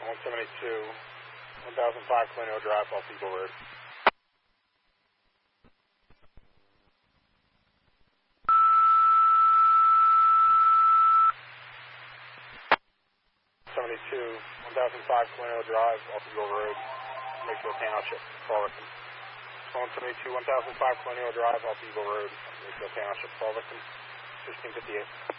1005 Colonial Drive, off Eagle Road. 1005 Colonial Drive, off Eagle Road, Lakeville Township, Fullerton. 1005 Colonial Drive, off Eagle Road, Lakeville Township, Fullerton, 1658.